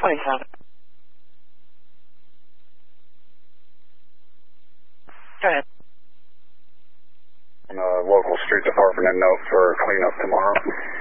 27. Go ahead. Local street department, a note for cleanup tomorrow.